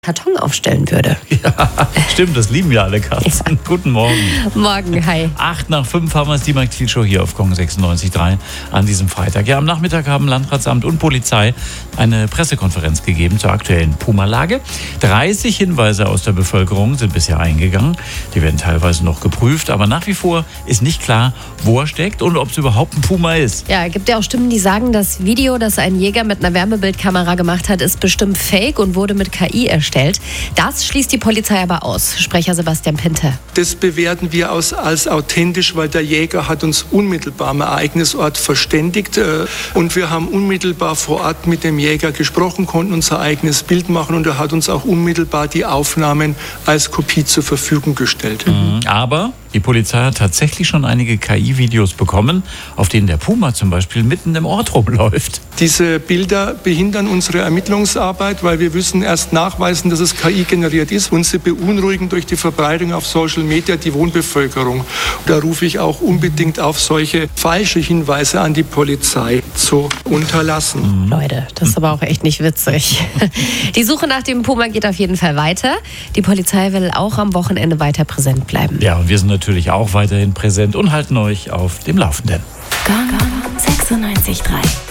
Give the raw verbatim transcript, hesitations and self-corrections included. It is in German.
Karton aufstellen würde. Ja, stimmt, das lieben ja alle Katzen. Ja. Guten Morgen. Morgen, hi. Acht nach fünf haben wir es, die Max-Thiel-Show hier auf Kong sechsundneunzig Komma drei an diesem Freitag. Ja, am Nachmittag haben Landratsamt und Polizei eine Pressekonferenz gegeben zur aktuellen Puma-Lage. dreißig Hinweise aus der Bevölkerung sind bisher eingegangen. Die werden teilweise noch geprüft, aber nach wie vor ist nicht klar, wo er steckt und ob es überhaupt ein Puma ist. Ja, gibt ja auch Stimmen, die sagen, das Video, das ein Jäger mit einer Wärmebildkamera gemacht hat, ist bestimmt fake und wurde mit K I erstellt. Das schließt die Polizei aber aus. Sprecher Sebastian Pinte. Das bewerten wir als, als authentisch, weil der Jäger hat uns unmittelbar am Ereignisort verständigt und wir haben unmittelbar vor Ort mit dem Jäger gesprochen, konnten unser eigenes Bild machen und er hat uns auch unmittelbar die Aufnahmen als Kopie zur Verfügung gestellt. Mhm, aber die Polizei hat tatsächlich schon einige K I-Videos bekommen, auf denen der Puma zum Beispiel mitten im Ort rumläuft. Diese Bilder behindern unsere Ermittlungsarbeit, weil wir müssen erst nachweisen, dass es K I generiert ist und sie beunruhigen durch die Verbreitung auf Social Media die Wohnbevölkerung. Da rufe ich auch unbedingt auf, solche falsche Hinweise an die Polizei zu unterlassen. Mhm. Leute, das ist aber auch echt nicht witzig. Die Suche nach dem Puma geht auf jeden Fall weiter. Die Polizei will auch am Wochenende weiter präsent bleiben. Ja, und wir sind natürlich auch weiterhin präsent und halten euch auf dem Laufenden. Kong sechsundneunzig Komma drei